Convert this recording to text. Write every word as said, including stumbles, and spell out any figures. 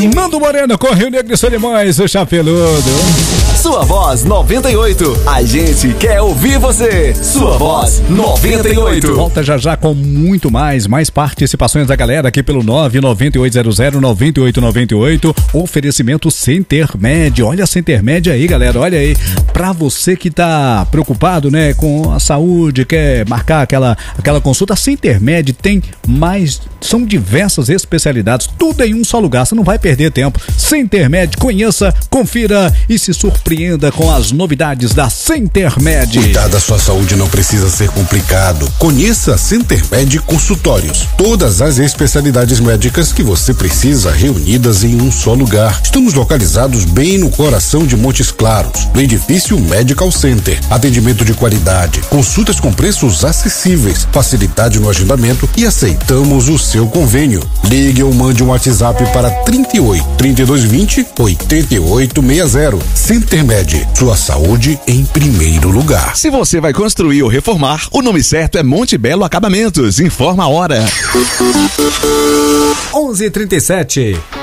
Nando Moreno com Rio Negro e Solimões, o Chapeludo. Sua Voz noventa e oito. A gente quer ouvir você. Sua Voz noventa e oito. Volta já já com muito mais, mais participações da galera aqui pelo nove nove oito zero zero nove oito nove oito. Oferecimento Centermed. Olha a Centermed aí, galera. Olha aí. Pra você que tá preocupado, né, com a saúde, quer marcar aquela, aquela consulta, a Centermed tem mais, são diversas especialidades, tudo em um só lugar. Você não vai perder tempo. Centermed, conheça, confira e se surpreenda com as novidades da Centermed. Cuidar da sua saúde não precisa ser complicado. Conheça a Centermed Consultórios. Todas as especialidades médicas que você precisa reunidas em um só lugar. Estamos localizados bem no coração de Montes Claros, no edifício Medical Center. Atendimento de qualidade, consultas com preços acessíveis, facilidade no agendamento e aceitamos o seu convênio. Ligue ou mande um WhatsApp para trinta e oito, trinta e dois vinte, oitenta e oito sessenta. Centermed, sua saúde em primeiro lugar. Se você vai construir ou reformar, o nome certo é Monte Belo Acabamentos. Informa a hora. onze e trinta e sete.